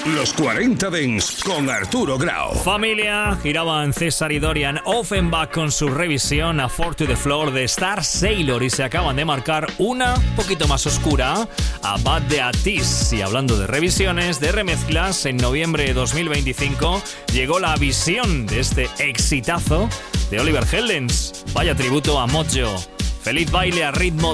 Los 40 Dents con Arturo Grau. Familia, giraban César y Dorian Offenbach con su revisión a Four to the Floor de Star Sailor y se acaban de marcar una poquito más oscura, a Bad de Atis. Y hablando de revisiones, de remezclas, en noviembre de 2025 llegó la visión de este exitazo de Oliver Heldens. Vaya tributo a Mojo. Feliz baile a ritmo